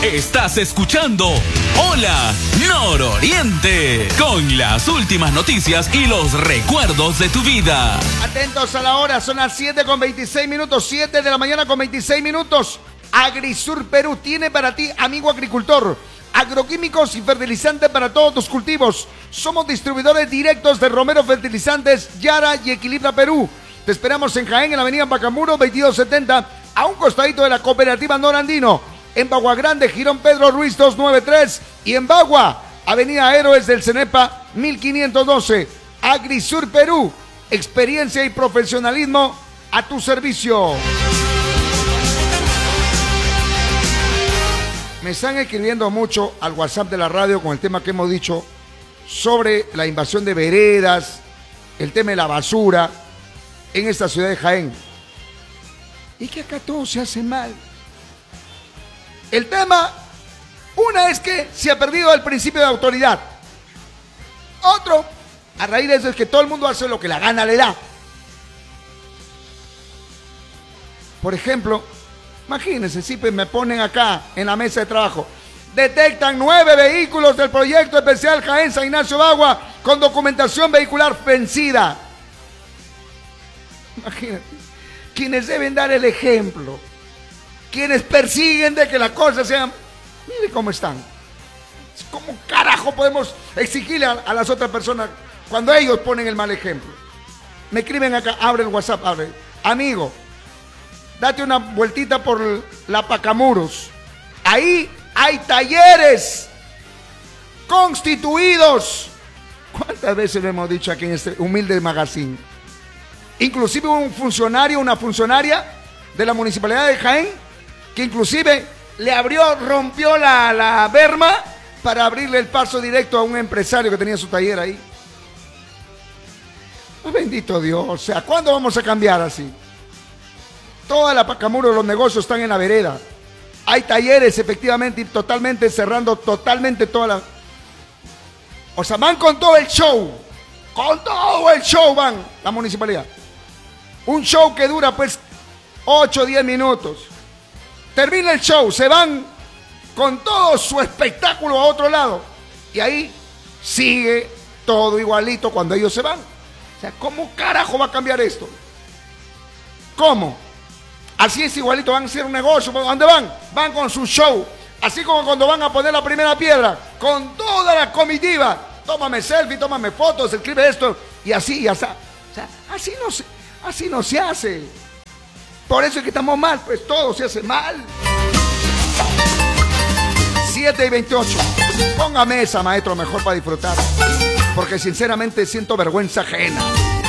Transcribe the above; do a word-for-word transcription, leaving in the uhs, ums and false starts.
Estás escuchando Hola Nororiente, con las últimas noticias y los recuerdos de tu vida. Atentos a la hora, son las siete con veintiséis minutos, siete de la mañana con veintiséis minutos. Agrisur Perú tiene para ti, amigo agricultor, agroquímicos y fertilizantes para todos tus cultivos. Somos distribuidores directos de Romero Fertilizantes, Yara y Equilibra Perú. Te esperamos en Jaén, en la avenida Pacamuro veintidós setenta, a un costadito de la cooperativa Norandino. En Bagua Grande, Girón Pedro Ruiz doscientos noventa y tres. Y en Bagua, avenida Héroes del Cenepa mil quinientos doce. Agrisur Perú, experiencia y profesionalismo a tu servicio. Me están escribiendo mucho al WhatsApp de la radio con el tema que hemos dicho sobre la invasión de veredas, el tema de la basura en esta ciudad de Jaén. Y que acá todo se hace mal. El tema, una es que se ha perdido el principio de autoridad. Otro, a raíz de eso, es que todo el mundo hace lo que la gana le da. Por ejemplo, imagínense, si me ponen acá en la mesa de trabajo, detectan nueve vehículos del proyecto especial Jaén San Ignacio Bagua con documentación vehicular vencida. Imagínate, quienes deben dar el ejemplo, quienes persiguen de que las cosas sean, mire cómo están. ¿Cómo carajo podemos exigirle a, a las otras personas cuando ellos ponen el mal ejemplo? Me escriben acá, abre el WhatsApp, abre. Amigo, date una vueltita por la Pacamuros. Ahí hay talleres constituidos. ¿Cuántas veces lo hemos dicho aquí en este humilde magazine? Inclusive un funcionario, una funcionaria de la Municipalidad de Jaén, que inclusive le abrió, rompió la, la berma para abrirle el paso directo a un empresario que tenía su taller ahí. Oh, bendito Dios, o sea, ¿cuándo vamos a cambiar así? Toda la Pacamuros, los negocios están en la vereda. Hay talleres efectivamente y totalmente cerrando totalmente toda la... O sea, van con todo el show. Con todo el show van la municipalidad. Un show que dura pues ocho o diez minutos. Termina el show, se van con todo su espectáculo a otro lado. Y ahí sigue todo igualito cuando ellos se van. O sea, ¿cómo carajo va a cambiar esto? ¿Cómo? Así es igualito, van a hacer un negocio. ¿Dónde van? Van con su show. Así como cuando van a poner la primera piedra, con toda la comitiva. Tómame selfie, tómame fotos, escribe esto. Y así, y así. O sea, así no se, así no se hace. Por eso es que estamos mal, pues todo se hace mal. siete y veintiocho. Póngame esa, maestro, mejor para disfrutar. Porque sinceramente siento vergüenza ajena.